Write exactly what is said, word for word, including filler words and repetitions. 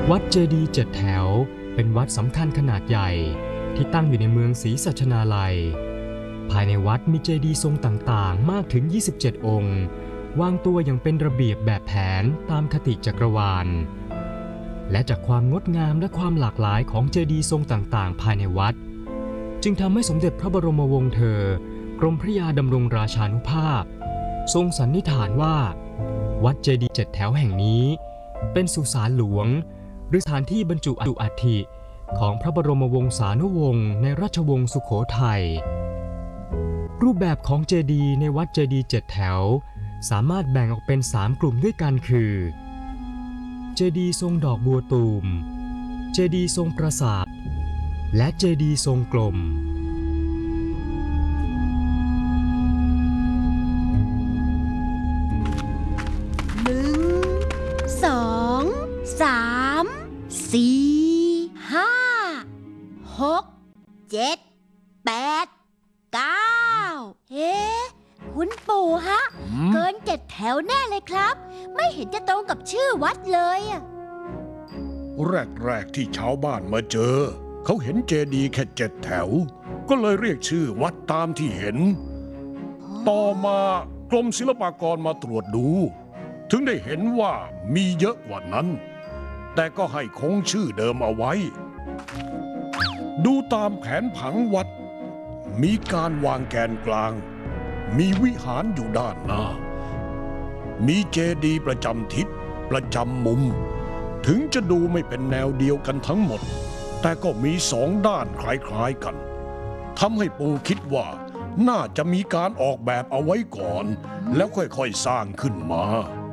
วัดเจดีย์เจ็ดแถวเป็นวัดสำคัญขนาดใหญ่ที่ตั้งอยู่ในเมืองศรีสัชนาลัยภายในวัดมีเจดีย์ทรงต่างๆมากถึงยี่สิบเจ็ดองค์วางตัวอย่างเป็นระเบียบแบบแผนตามคติจักรวาลและจากความงดงามและความหลากหลายของเจดีย์ทรงต่างๆภายในวัดจึงทำให้สมเด็จพระบรมวงศ์เธอกรมพระยาดำรงราชานุภาพทรงสันนิษฐานว่าวัดเจดีย์เจ็ดแถวแห่งนี้เป็นสุสานหลวงหรือสถานที่บรรจุอัฐิของพระบรมวงศานุวงศ์ในราชวงศ์สุโขทัยรูปแบบของเจดีย์ในวัดเจดีย์เจ็ดแถวสามารถแบ่งออกเป็นสามกลุ่มด้วยกันคือเจดีย์ทรงดอกบัวตูมเจดีย์ทรงปราสาทและเจดีย์ทรงกลมหนึ่งสองสามสี่ห้าหกเจ็ดแปดเก้าเฮ้คุณปู่ฮะเกินเจ็ดแถวแน่เลยครับไม่เห็นจะตรงกับชื่อวัดเลยอะแรกๆที่ชาวบ้านมาเจอเขาเห็นเจดีย์แค่เจ็ดแถวก็เลยเรียกชื่อวัดตามที่เห็นต่อมากรมศิลปากรมาตรวจดูถึงได้เห็นว่ามีเยอะกว่านั้นแต่ก็ให้คงชื่อเดิมเอาไว้ดูตามแผนผังวัดมีการวางแกนกลางมีวิหารอยู่ด้านหน้ามีเจดีย์ประจำทิศประจำมุมถึงจะดูไม่เป็นแนวเดียวกันทั้งหมดแต่ก็มีสองด้านคล้ายๆกันทำให้ปู่คิดว่าน่าจะมีการออกแบบเอาไว้ก่อนแล้วค่อยๆสร้างขึ้นมา